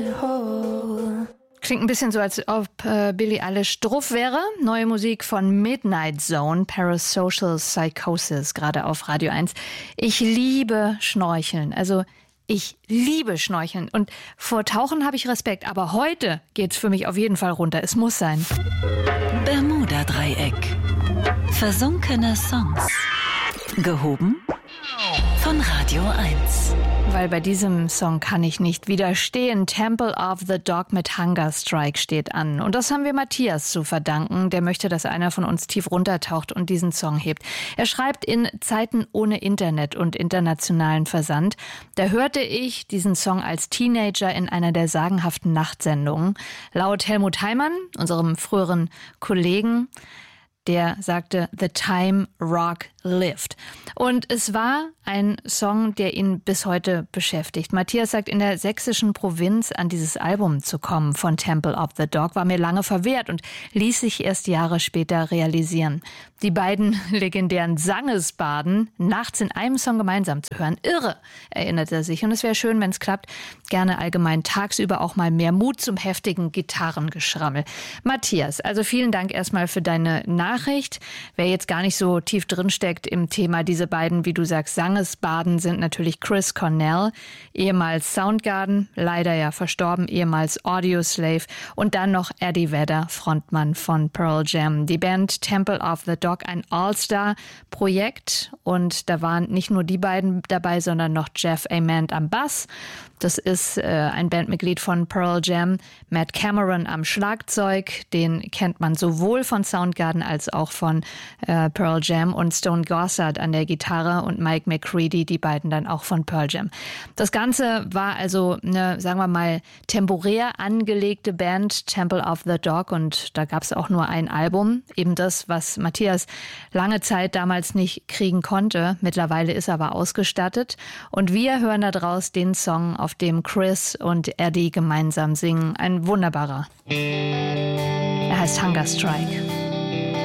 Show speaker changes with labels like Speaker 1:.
Speaker 1: Klingt ein bisschen so, als ob Billie Eilish drauf wäre. Neue Musik von Midnight Zone, Parasocial Psychosis, gerade auf Radio 1. Ich liebe Schnorcheln, also ich liebe Schnorcheln und vor Tauchen habe ich Respekt, aber heute geht's für mich auf jeden Fall runter. Es muss sein.
Speaker 2: Bermuda-Dreieck. Versunkene Songs. Gehoben von Radio 1.
Speaker 1: Weil bei diesem Song kann ich nicht widerstehen. Temple of the Dog mit Hunger Strike steht an. Und das haben wir Matthias zu verdanken. Der möchte, dass einer von uns tief runtertaucht und diesen Song hebt. Er schreibt, in Zeiten ohne Internet und internationalen Versand, da hörte ich diesen Song als Teenager in einer der sagenhaften Nachtsendungen. Laut Helmut Heimann, unserem früheren Kollegen, der sagte, "The time rock lived." Und es war ein Song, der ihn bis heute beschäftigt. Matthias sagt, in der sächsischen Provinz an dieses Album zu kommen von Temple of the Dog war mir lange verwehrt und ließ sich erst Jahre später realisieren. Die beiden legendären Sangesbaden nachts in einem Song gemeinsam zu hören. Irre, erinnert er sich. Und es wäre schön, wenn es klappt. Gerne allgemein tagsüber auch mal mehr Mut zum heftigen Gitarrengeschrammel. Matthias, also vielen Dank erstmal für deine Nachricht. Wer jetzt gar nicht so tief drin steckt im Thema, diese beiden, wie du sagst, Sangesbaden sind natürlich Chris Cornell, ehemals Soundgarden, leider ja verstorben, ehemals Audioslave und dann noch Eddie Vedder, Frontmann von Pearl Jam. Die Band Temple of the Dog, ein All-Star-Projekt und da waren nicht nur die beiden dabei, sondern noch Jeff Ament am Bass. Das ist ein Bandmitglied von Pearl Jam, Matt Cameron am Schlagzeug, den kennt man sowohl von Soundgarden als auch von Pearl Jam und Stone Gossard an der Gitarre und Mike McCready, die beiden dann auch von Pearl Jam. Das Ganze war also eine, sagen wir mal, temporär angelegte Band, Temple of the Dog, und da gab es auch nur ein Album, eben das, was Matthias lange Zeit damals nicht kriegen konnte. Mittlerweile ist er aber ausgestattet und wir hören da draus den Song, auf dem Chris und Eddie gemeinsam singen. Ein wunderbarer. Er heißt Hunger Strike.